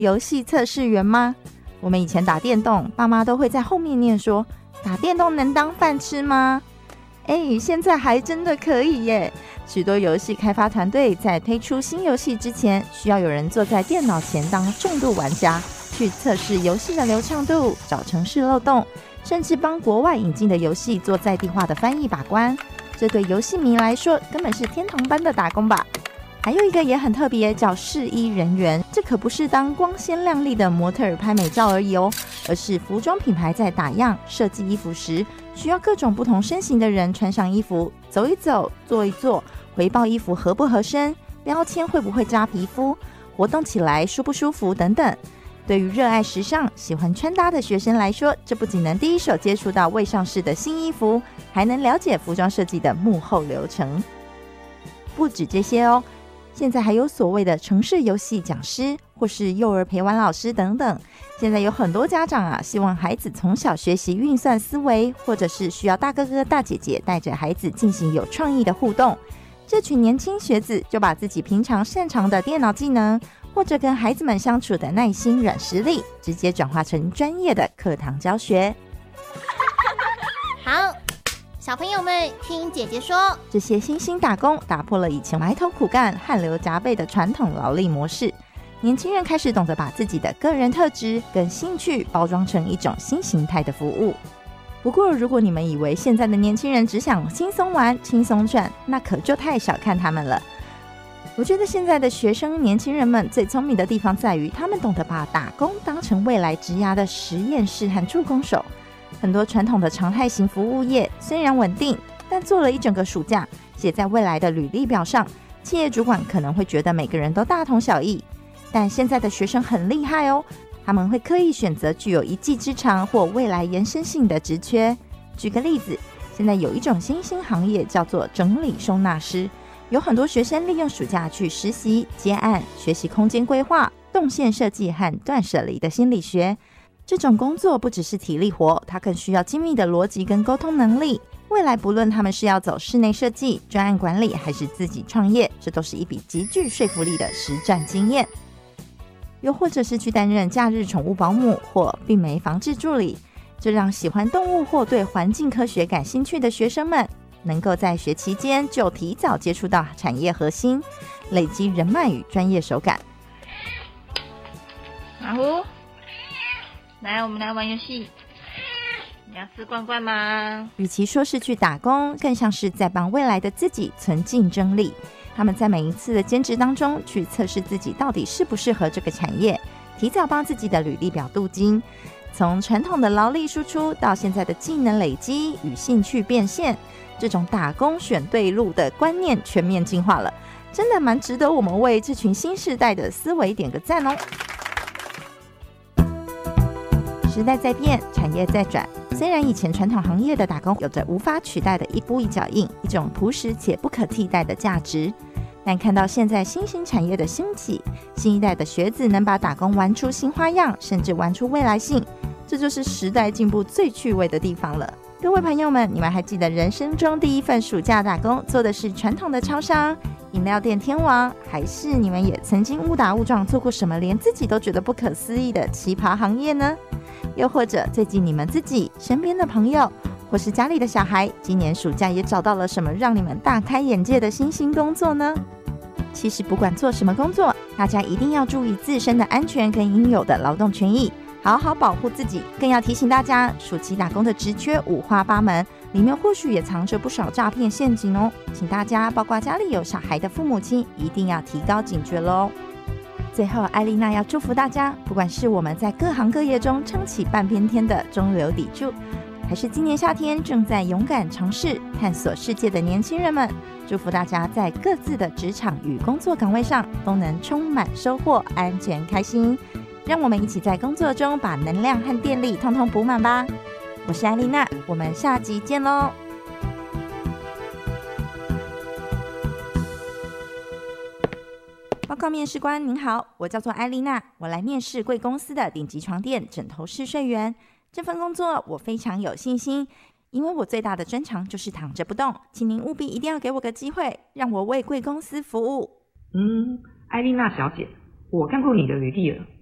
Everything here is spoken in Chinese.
游戏测试员吗？我们以前打电动，爸妈都会在后面念说，打电动能当饭吃吗？现在还真的可以耶！许多游戏开发团队在推出新游戏之前，需要有人坐在电脑前当重度玩家，去测试游戏的流畅度，找程式漏洞，甚至帮国外引进的游戏做在地化的翻译把关。这对游戏迷来说，根本是天堂般的打工吧。还有一个也很特别，叫试衣人员。这可不是当光鲜亮丽的模特儿拍美照而已哦，而是服装品牌在打样设计衣服时，需要各种不同身形的人穿上衣服，走一走，坐一坐，回报衣服合不合身，标签会不会扎皮肤，活动起来舒不舒服等等。对于热爱时尚、喜欢穿搭的学生来说，这不仅能第一手接触到未上市的新衣服，还能了解服装设计的幕后流程。不止这些哦，现在还有所谓的程式游戏讲师，或是幼儿陪玩老师等等。现在有很多家长希望孩子从小学习运算思维，或者是需要大哥哥大姐姐带着孩子进行有创意的互动。这群年轻学子就把自己平常擅长的电脑技能，或者跟孩子们相处的耐心软实力，直接转化成专业的课堂教学。 好，小朋友们听姐姐说， 这些新兴打工打破了以前埋头苦干、汗流浃背的传统劳力模式。年轻人开始懂得把自己的个人特质跟兴趣包装成一种新形态的服务。不过，如果你们以为现在的年轻人只想轻松玩、轻松赚，那可就太小看他们了。我觉得现在的学生年轻人们最聪明的地方在于，他们懂得把打工当成未来职涯的实验室和助攻手。很多传统的常态型服务业虽然稳定，但做了一整个暑假，写在未来的履历表上，企业主管可能会觉得每个人都大同小异。但现在的学生很厉害哦，他们会刻意选择具有一技之长或未来延伸性的职缺。举个例子，现在有一种新兴行业叫做整理收纳师，有很多学生利用暑假去实习、接案，学习空间规划、动线设计和断舍离的心理学。这种工作不只是体力活，它更需要精密的逻辑跟沟通能力。未来不论他们是要走室内设计、专案管理，还是自己创业，这都是一笔极具说服力的实战经验。又或者是去担任假日宠物保姆或病媒防治助理，这让喜欢动物或对环境科学感兴趣的学生们，能够在学期间就提早接触到产业核心，累积人脉与专业手感。 马虎，来，我们来玩游戏。你要吃罐罐吗？ 与其说是去打工，更像是在帮未来的自己存竞争力。他们在每一次的兼职当中，去测试自己到底适不适合这个产业，提早帮自己的履历表镀金。从传统的劳力输出到现在的技能累积与兴趣变现，这种打工选对路的观念全面进化了，真的蛮值得我们为这群新世代的思维点个赞哦。时代在变，产业在转。虽然以前传统行业的打工有着无法取代的一步一脚印，一种朴实且不可替代的价值，但看到现在新兴产业的兴起，新一代的学子能把打工玩出新花样，甚至玩出未来性，这就是时代进步最趣味的地方了。各位朋友们，你们还记得人生中第一份暑假打工做的是传统的超商、饮料店天王，还是你们也曾经误打误撞做过什么连自己都觉得不可思议的奇葩行业呢？又或者最近你们自己身边的朋友或是家里的小孩，今年暑假也找到了什么让你们大开眼界的新兴工作呢？其实不管做什么工作，大家一定要注意自身的安全跟应有的劳动权益，好好保护自己。更要提醒大家，暑期打工的职缺五花八门，里面或许也藏着不少诈骗陷阱哦。请大家，包括家里有小孩的父母亲，一定要提高警觉咯。最后，艾丽娜要祝福大家，不管是我们在各行各业中撑起半边天的中流砥柱，还是今年夏天正在勇敢尝试探索世界的年轻人们，祝福大家在各自的职场与工作岗位上都能充满收获，安全开心。让我们一起在工作中把能量和电力通通补满吧。我是艾丽娜，我们下集见咯。报告面试官您好，我叫做艾丽娜，我来面试贵公司的顶级床垫枕头试睡员。这份工作我非常有信心，因为我最大的专长就是躺着不动，请您务必一定要给我个机会，让我为贵公司服务。 艾丽娜小姐，我看过你的履历了，